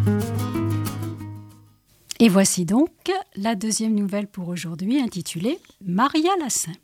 Et voici donc la deuxième nouvelle pour aujourd'hui, intitulée « Maria la Simple ».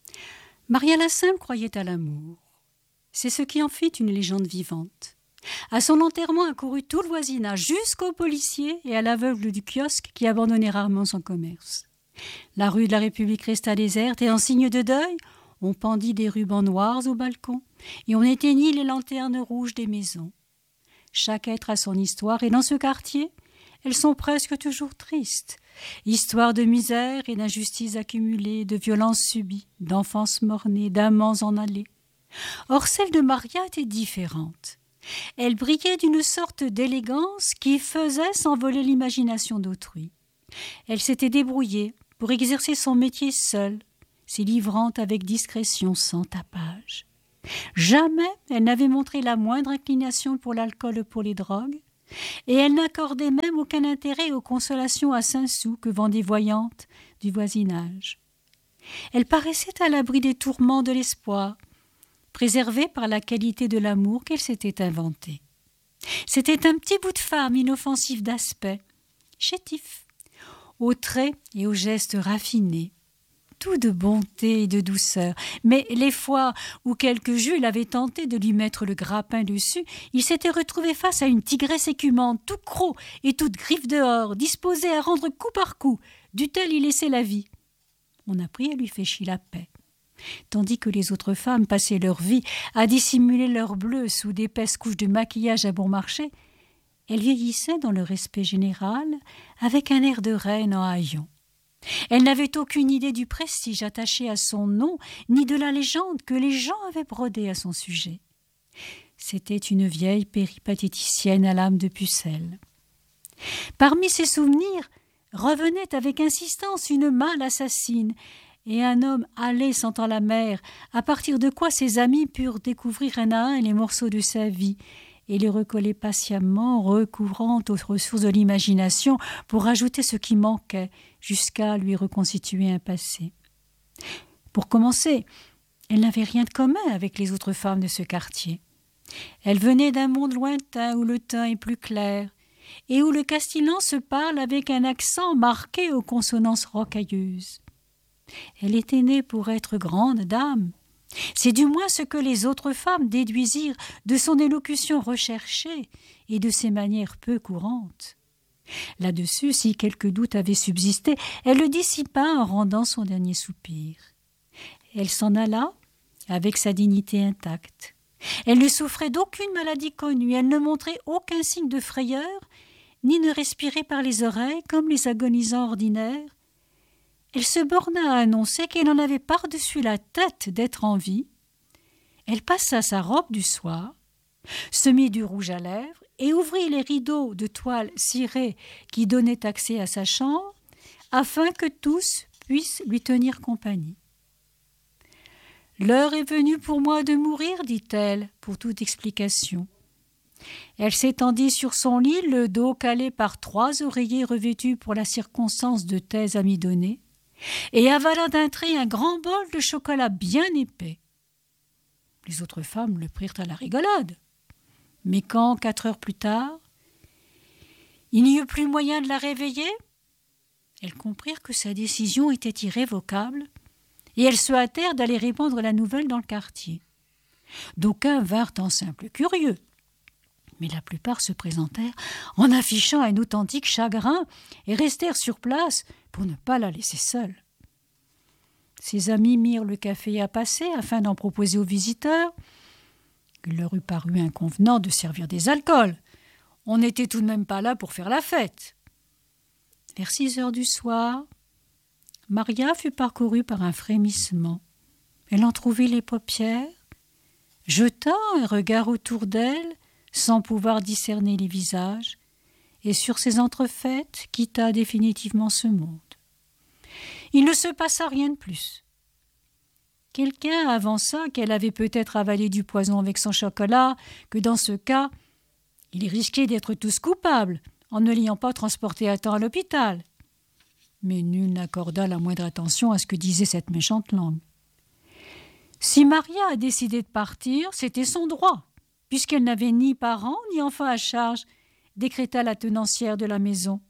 Maria la Simple croyait à l'amour. C'est ce qui en fit une légende vivante. À son enterrement accourut tout le voisinage, jusqu'aux policiers et à l'aveugle du kiosque qui abandonnait rarement son commerce. La rue de la République resta déserte et en signe de deuil, on pendit des rubans noirs au balcon et on éteignit les lanternes rouges des maisons. Chaque être a son histoire et dans ce quartier, elles sont presque toujours tristes. Histoire de misère et d'injustices accumulées, de violences subies, d'enfances mort-nées, d'amants en allée. Or, celle de Maria était différente. Elle brillait d'une sorte d'élégance qui faisait s'envoler l'imagination d'autrui. Elle s'était débrouillée pour exercer son métier seule, s'y livrant avec discrétion sans tapage. Jamais elle n'avait montré la moindre inclination pour l'alcool ou pour les drogues, et elle n'accordait même aucun intérêt aux consolations à 5 sous que vendaient voyantes du voisinage. Elle paraissait à l'abri des tourments de l'espoir, préservée par la qualité de l'amour qu'elle s'était inventée. C'était un petit bout de femme inoffensif d'aspect, chétif, aux traits et aux gestes raffinés, tout de bonté et de douceur. Mais les fois où quelque Jules avait tenté de lui mettre le grappin dessus, il s'était retrouvé face à une tigresse écumante, tout croc et toute griffe dehors, disposée à rendre coup par coup, dût-elle y laisser la vie. On apprit à lui féchir la paix. Tandis que les autres femmes passaient leur vie à dissimuler leur bleu sous d'épaisses couches de maquillage à bon marché, elle vieillissait dans le respect général avec un air de reine en haillons. Elle n'avait aucune idée du prestige attaché à son nom, ni de la légende que les gens avaient brodée à son sujet. C'était une vieille péripatéticienne à l'âme de pucelle. Parmi ses souvenirs revenait avec insistance une mâle assassine et un homme allé sentant la mer, à partir de quoi ses amis purent découvrir un à un les morceaux de sa vie et les recoller patiemment, recouvrant aux ressources de l'imagination pour ajouter ce qui manquait, jusqu'à lui reconstituer un passé. Pour commencer, elle n'avait rien de commun avec les autres femmes de ce quartier. Elle venait d'un monde lointain où le teint est plus clair et où le castillan se parle avec un accent marqué aux consonances rocailleuses. Elle était née pour être grande dame. C'est du moins ce que les autres femmes déduisirent de son élocution recherchée et de ses manières peu courantes. Là-dessus, si quelque doute avait subsisté, elle le dissipa en rendant son dernier soupir. Elle s'en alla avec sa dignité intacte. Elle ne souffrait d'aucune maladie connue, elle ne montrait aucun signe de frayeur, ni ne respirait par les oreilles comme les agonisants ordinaires. Elle se borna à annoncer qu'elle en avait par-dessus la tête d'être en vie. Elle passa sa robe du soir, se mit du rouge à lèvres et ouvrit les rideaux de toile cirée qui donnaient accès à sa chambre, afin que tous puissent lui tenir compagnie. « L'heure est venue pour moi de mourir, dit-elle, pour toute explication. » Elle s'étendit sur son lit, le dos calé par 3 oreillers revêtus pour la circonstance de thèse amidonnée, et avala d'un trait un grand bol de chocolat bien épais. Les autres femmes le prirent à la rigolade. Mais quand, 4 heures plus tard, il n'y eut plus moyen de la réveiller, elles comprirent que sa décision était irrévocable, et elles se hâtèrent d'aller répandre la nouvelle dans le quartier. D'aucuns vinrent en simple curieux, mais la plupart se présentèrent en affichant un authentique chagrin et restèrent sur place pour ne pas la laisser seule. Ses amis mirent le café à passer afin d'en proposer aux visiteurs. Il leur eût paru inconvenant de servir des alcools. On n'était tout de même pas là pour faire la fête. Vers 6 heures du soir, Maria fut parcourue par un frémissement. Elle entrouvrit les paupières, jeta un regard autour d'elle, sans pouvoir discerner les visages, et sur ces entrefaites quitta définitivement ce monde. Il ne se passa rien de plus. Quelqu'un avança qu'elle avait peut-être avalé du poison avec son chocolat, que dans ce cas, il risquait d'être tous coupables en ne l'ayant pas transporté à temps à l'hôpital. Mais nul n'accorda la moindre attention à ce que disait cette méchante langue. Si Maria a décidé de partir, c'était son droit, puisqu'elle n'avait ni parents ni enfants à charge. décréta la tenancière de la maison.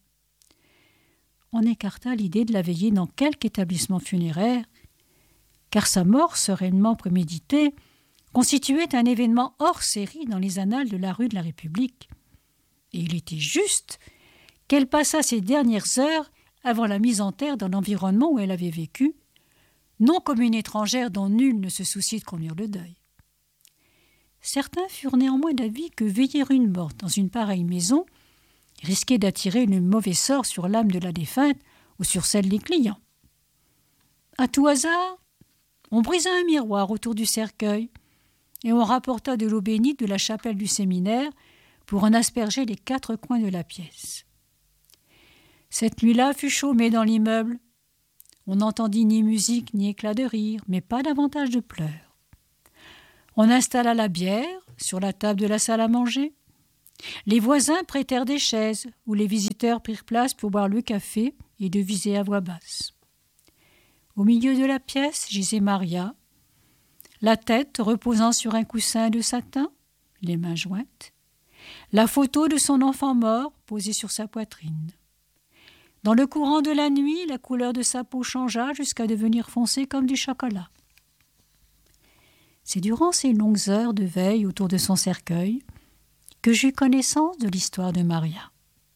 On écarta l'idée de la veiller dans quelque établissement funéraire, car sa mort sereinement préméditée constituait un événement hors série dans les annales de la rue de la République. Et il était juste qu'elle passât ses dernières heures avant la mise en terre dans l'environnement où elle avait vécu, non comme une étrangère dont nul ne se soucie de conduire le deuil. Certains furent néanmoins d'avis que veiller une morte dans une pareille maison risquait d'attirer le mauvais sort sur l'âme de la défunte ou sur celle des clients. À tout hasard, on brisa un miroir autour du cercueil et on rapporta de l'eau bénite de la chapelle du séminaire pour en asperger les 4 coins de la pièce. Cette nuit-là fut chômée dans l'immeuble. On n'entendit ni musique ni éclat de rire, mais pas davantage de pleurs. On installa la bière sur la table de la salle à manger. Les voisins prêtèrent des chaises où les visiteurs prirent place pour boire le café et deviser à voix basse. Au milieu de la pièce gisait Maria, la tête reposant sur un coussin de satin, les mains jointes, la photo de son enfant mort posée sur sa poitrine. Dans le courant de la nuit, la couleur de sa peau changea jusqu'à devenir foncée comme du chocolat. C'est durant ces longues heures de veille autour de son cercueil que j'eus connaissance de l'histoire de Maria.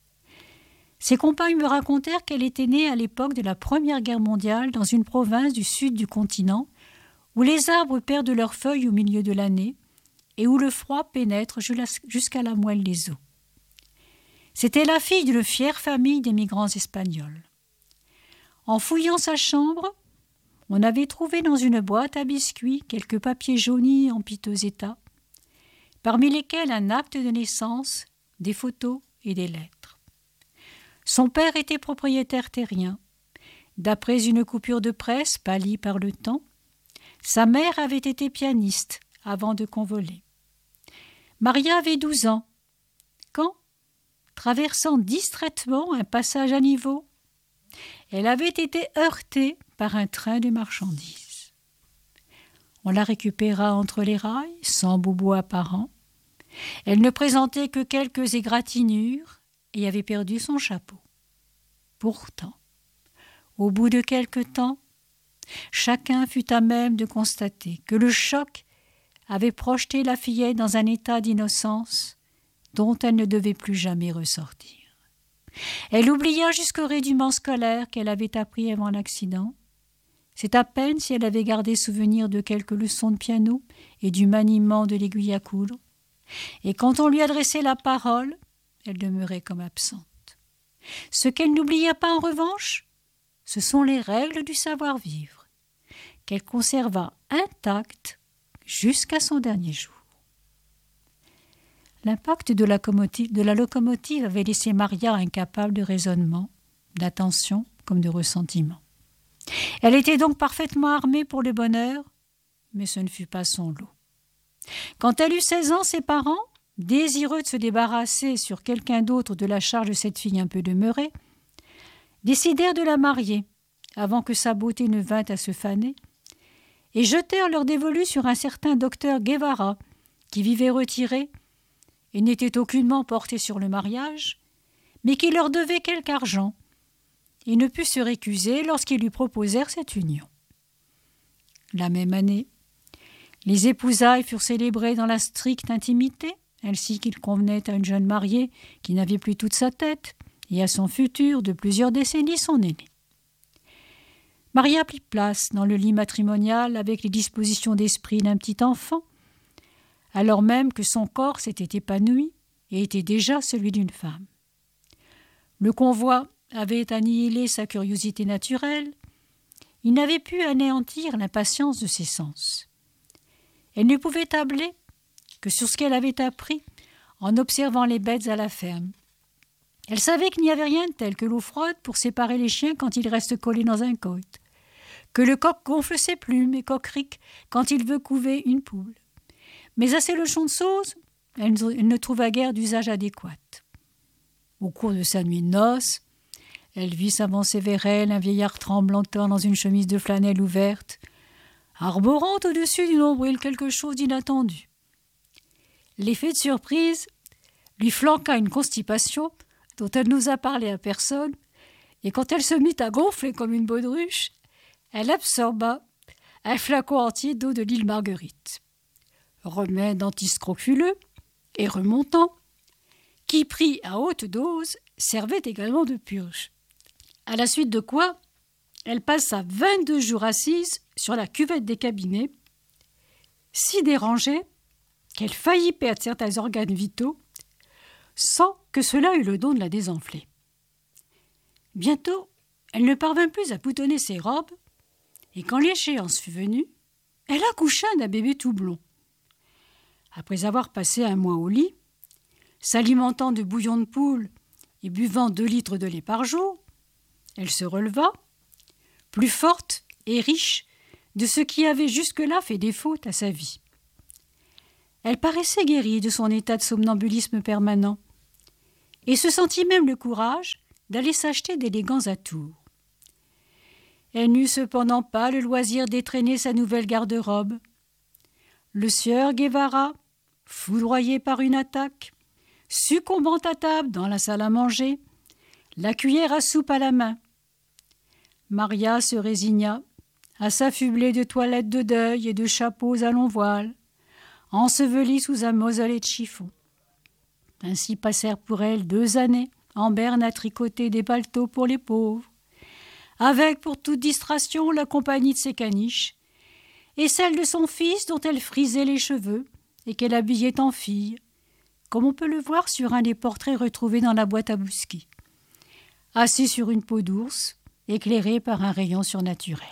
Ses compagnes me racontèrent qu'elle était née à l'époque de la Première Guerre mondiale dans une province du sud du continent où les arbres perdent leurs feuilles au milieu de l'année et où le froid pénètre jusqu'à la moelle des os. C'était la fille d'une fière famille d'émigrants espagnols. En fouillant sa chambre, on avait trouvé dans une boîte à biscuits quelques papiers jaunis en piteux état, parmi lesquels un acte de naissance, des photos et des lettres. Son père était propriétaire terrien. D'après une coupure de presse pâlie par le temps, sa mère avait été pianiste avant de convoler. Maria avait 12 ans, quand, traversant distraitement un passage à niveau, elle avait été heurtée par un train de marchandises. On la récupéra entre les rails, sans boubou apparent. Elle ne présentait que quelques égratignures et avait perdu son chapeau. Pourtant, au bout de quelque temps, chacun fut à même de constater que le choc avait projeté la fillette dans un état d'innocence dont elle ne devait plus jamais ressortir. Elle oublia jusqu'au rudiment scolaire qu'elle avait appris avant l'accident. C'est à peine si elle avait gardé souvenir de quelques leçons de piano et du maniement de l'aiguille à coudre. Et quand on lui adressait la parole, elle demeurait comme absente. Ce qu'elle n'oublia pas en revanche, ce sont les règles du savoir-vivre, qu'elle conserva intactes jusqu'à son dernier jour. L'impact de la locomotive avait laissé Maria incapable de raisonnement, d'attention comme de ressentiment. Elle était donc parfaitement armée pour le bonheur, mais ce ne fut pas son lot. Quand elle eut 16 ans, ses parents, désireux de se débarrasser sur quelqu'un d'autre de la charge de cette fille un peu demeurée, décidèrent de la marier avant que sa beauté ne vînt à se faner et jetèrent leur dévolu sur un certain docteur Guevara qui vivait retiré et n'était aucunement porté sur le mariage, mais qui leur devait quelque argent et ne put se récuser lorsqu'ils lui proposèrent cette union. La même année, les épousailles furent célébrées dans la stricte intimité, ainsi qu'il convenait à une jeune mariée qui n'avait plus toute sa tête, et à son futur de plusieurs décennies son aîné. Maria prit place dans le lit matrimonial avec les dispositions d'esprit d'un petit enfant, alors même que son corps s'était épanoui et était déjà celui d'une femme. Le convoi avait annihilé sa curiosité naturelle, il n'avait pu anéantir l'impatience de ses sens. Elle ne pouvait tabler que sur ce qu'elle avait appris en observant les bêtes à la ferme. Elle savait qu'il n'y avait rien de tel que l'eau froide pour séparer les chiens quand ils restent collés dans un cote, que le coq gonfle ses plumes et coquerique quand il veut couver une poule. Mais à ses leçons de sauce, elle ne trouva guère d'usage adéquat. Au cours de sa nuit de noces, elle vit s'avancer vers elle un vieillard tremblotant dans une chemise de flanelle ouverte, arborant au-dessus du nombril quelque chose d'inattendu. L'effet de surprise lui flanqua une constipation dont elle n'osa parler à personne, et quand elle se mit à gonfler comme une baudruche, elle absorba un flacon entier d'eau de l'île Marguerite. Remède antiscrofuleux et remontant, qui pris à haute dose servait également de purge. À la suite de quoi, elle passa 22 jours assise sur la cuvette des cabinets, si dérangée qu'elle faillit perdre certains organes vitaux, sans que cela eût le don de la désenfler. Bientôt, elle ne parvint plus à boutonner ses robes, et quand l'échéance fut venue, elle accoucha d'un bébé tout blond. Après avoir passé un mois au lit, s'alimentant de bouillon de poule et buvant 2 litres de lait par jour, elle se releva, plus forte et riche de ce qui avait jusque-là fait défaut à sa vie. Elle paraissait guérie de son état de somnambulisme permanent et se sentit même le courage d'aller s'acheter d'élégants atours. Elle n'eut cependant pas le loisir d'étraîner sa nouvelle garde-robe. Le sieur Guevara, foudroyé par une attaque, succombant à table dans la salle à manger, la cuillère à soupe à la main. Maria se résigna à s'affubler de toilettes de deuil et de chapeaux à long voile, ensevelie sous un mausolée de chiffon. Ainsi passèrent pour elle 2 années en berne à tricoter des paletots pour les pauvres, avec pour toute distraction la compagnie de ses caniches et celle de son fils dont elle frisait les cheveux et qu'elle habillait en fille, comme on peut le voir sur un des portraits retrouvés dans la boîte à bousquet, assis sur une peau d'ours, éclairée par un rayon surnaturel.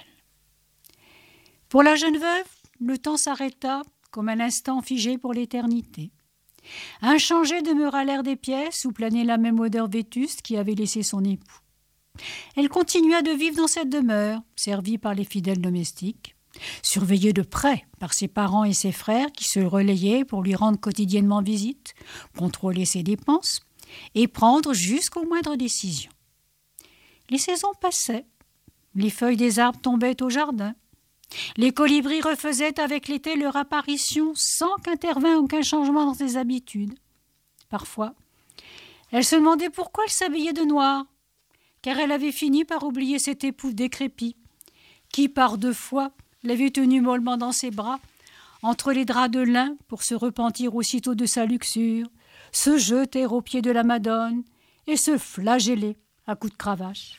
Pour la jeune veuve, le temps s'arrêta comme un instant figé pour l'éternité. Inchangée demeura l'air des pièces où planait la même odeur vétuste qui avait laissé son époux. Elle continua de vivre dans cette demeure, servie par les fidèles domestiques, surveillée de près par ses parents et ses frères qui se relayaient pour lui rendre quotidiennement visite, contrôler ses dépenses et prendre jusqu'aux moindres décisions. Les saisons passaient, les feuilles des arbres tombaient au jardin, les colibris refaisaient avec l'été leur apparition sans qu'intervînt aucun changement dans ses habitudes. Parfois, elle se demandait pourquoi elle s'habillait de noir, car elle avait fini par oublier cet époux décrépit, qui par 2 fois l'avait tenu mollement dans ses bras, entre les draps de lin pour se repentir aussitôt de sa luxure, se jeter aux pieds de la Madone et se flageller à coups de cravache.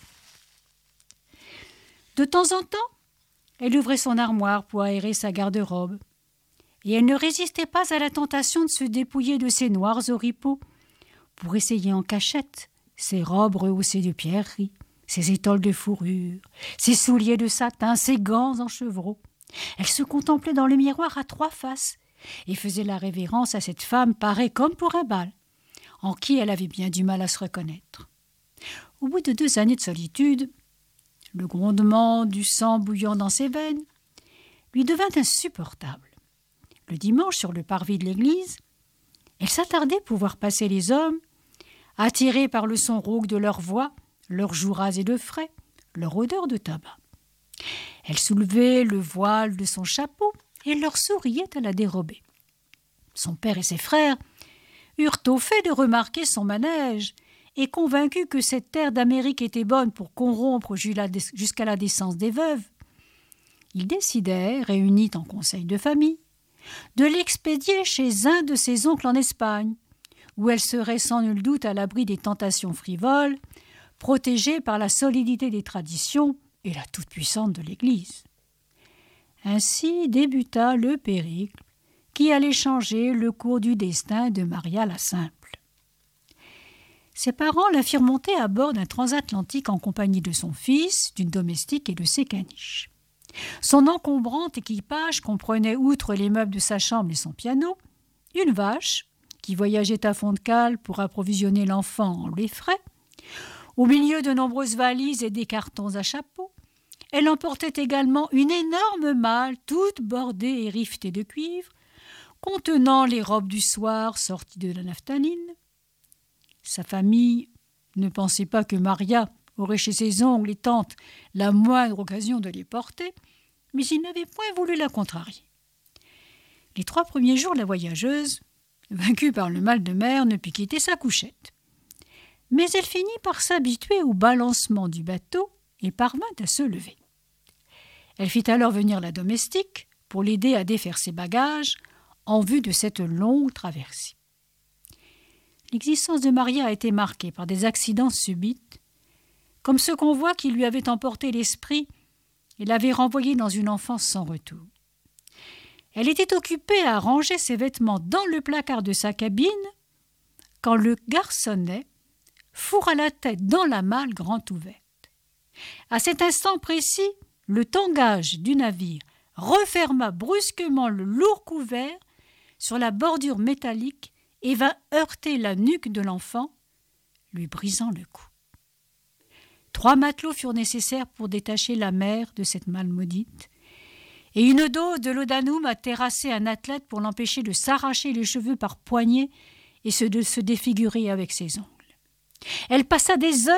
De temps en temps, elle ouvrait son armoire pour aérer sa garde-robe, et elle ne résistait pas à la tentation de se dépouiller de ses noirs oripeaux pour essayer en cachette ses robes rehaussées de pierreries, ses étoles de fourrure, ses souliers de satin, ses gants en chevreau. Elle se contemplait dans le miroir à 3 faces et faisait la révérence à cette femme parée comme pour un bal, en qui elle avait bien du mal à se reconnaître. Au bout de 2 années de solitude, le grondement du sang bouillant dans ses veines lui devint insupportable. Le dimanche, sur le parvis de l'église, elle s'attardait pour voir passer les hommes, attirés par le son rauque de leur voix, leurs joues rasées de frais, leur odeur de tabac. Elle soulevait le voile de son chapeau et leur souriait à la dérobée. Son père et ses frères eurent au fait de remarquer son manège et convaincus que cette terre d'Amérique était bonne pour corrompre jusqu'à la décence des veuves, ils décidèrent, réunis en conseil de famille, de l'expédier chez un de ses oncles en Espagne, où elle serait sans nul doute à l'abri des tentations frivoles, protégée par la solidité des traditions et la toute-puissante de l'Église. Ainsi débuta le périple qui allait changer le cours du destin de Maria la Simple. Ses parents la firent monter à bord d'un transatlantique en compagnie de son fils, d'une domestique et de ses caniches. Son encombrant équipage comprenait, outre les meubles de sa chambre et son piano, une vache qui voyageait à fond de cale pour approvisionner l'enfant en lait frais. Au milieu de nombreuses valises et des cartons à chapeau, elle emportait également une énorme malle toute bordée et rivetée de cuivre, contenant les robes du soir sorties de la naphtaline. Sa famille ne pensait pas que Maria aurait chez ses oncles et tantes la moindre occasion de les porter, mais ils n'avaient point voulu la contrarier. Les 3 premiers jours de la voyageuse vaincue par le mal de mer, ne put quitter sa couchette. Mais elle finit par s'habituer au balancement du bateau et parvint à se lever. Elle fit alors venir la domestique pour l'aider à défaire ses bagages en vue de cette longue traversée. L'existence de Maria a été marquée par des accidents subits, comme ce convoi qui lui avait emporté l'esprit et l'avait renvoyée dans une enfance sans retour. Elle était occupée à ranger ses vêtements dans le placard de sa cabine quand le garçonnet fourra la tête dans la malle grand ouverte. À cet instant précis, le tangage du navire referma brusquement le lourd couvert sur la bordure métallique et vint heurter la nuque de l'enfant, lui brisant le cou. 3 matelots furent nécessaires pour détacher la mère de cette malle maudite, et une dose de laudanum a terrassé un athlète pour l'empêcher de s'arracher les cheveux par poignées et de se défigurer avec ses ongles. Elle passa des heures